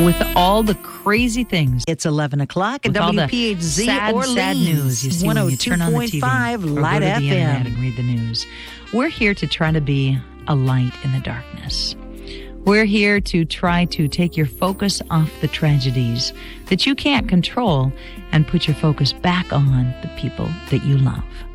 with all the crazy things. It's 11 o'clock at With all the WPHZ sad Orleans, news you see when you turn on the TV 102.5 or Light go to the internet FM. and read the news. We're here to try to be a light in the darkness. We're here to try to take your focus off the tragedies that you can't control and put your focus back on the people that you love.